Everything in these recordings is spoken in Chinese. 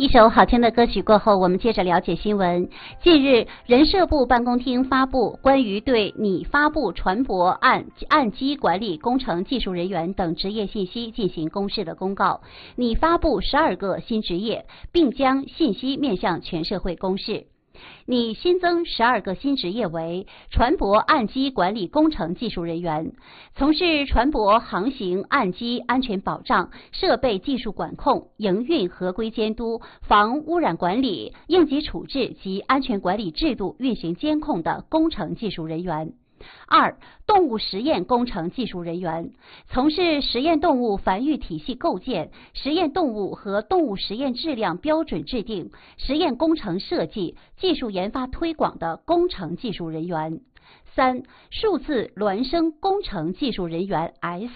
一首好听的歌曲过后，我们接着了解新闻。近日，人社部办公厅发布关于对拟发布船舶岸基管理工程技术人员等职业信息进行公示的公告，拟发布12个新职业，并将信息面向全社会公示。拟新增12个新职业为船舶岸基管理工程技术人员，从事船舶航行岸基安全保障、设备技术管控、营运合规监督、防污染管理、应急处置及安全管理制度运行监控的工程技术人员。2. 动物实验工程技术人员，从事实验动物繁育体系构建、实验动物和动物实验质量标准制定、实验工程设计、技术研发推广的工程技术人员。3. 数字孪生工程技术人员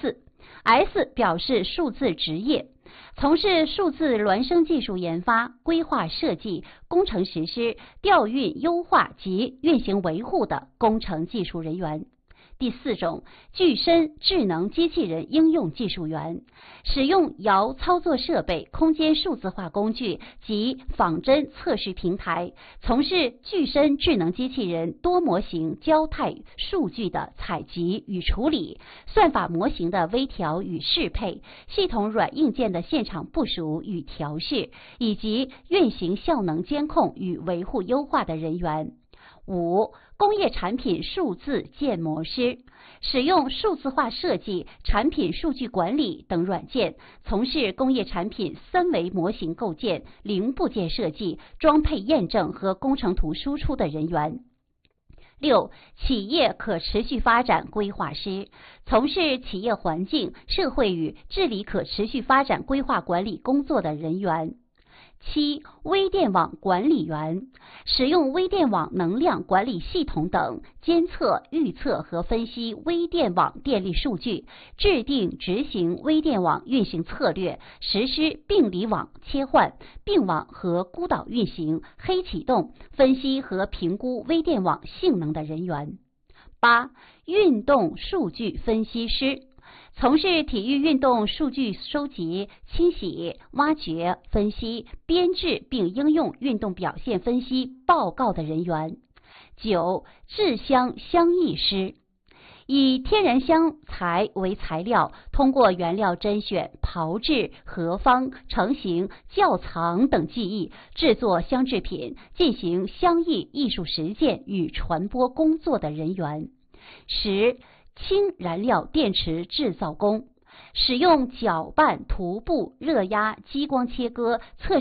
S 表示数字职业，从事数字孪生技术研发、规划设计、工程实施、调运优化及运行维护的工程技术人员。第4种，具身智能机器人应用技术员，使用遥操作设备、空间数字化工具及仿真测试平台，从事具身智能机器人多模型胶态数据的采集与处理、算法模型的微调与适配、系统软硬件的现场部署与调试，以及运行效能监控与维护优化的人员。5. 工业产品数字建模师，使用数字化设计、产品数据管理等软件，从事工业产品3维模型构建、零部件设计、装配验证和工程图输出的人员。6. 企业可持续发展规划师，从事企业环境、社会与治理可持续发展规划管理工作的人员。7. 微电网管理员，使用微电网能量管理系统等监测、预测和分析微电网电力数据，制定执行微电网运行策略，实施并离网切换、并网和孤岛运行、黑启动，分析和评估微电网性能的人员。8. 运动数据分析师，从事体育运动数据收集、清洗、挖掘、分析、编制并应用运动表现分析报告的人员。9. 制香香艺师，以天然香材为材料，通过原料甄选、炮制、合方、成型、窖藏等技艺，制作香制品，进行香艺艺术实践与传播工作的人员。10. 氢燃料电池制造工，使用搅拌、涂布、热压、激光切割、测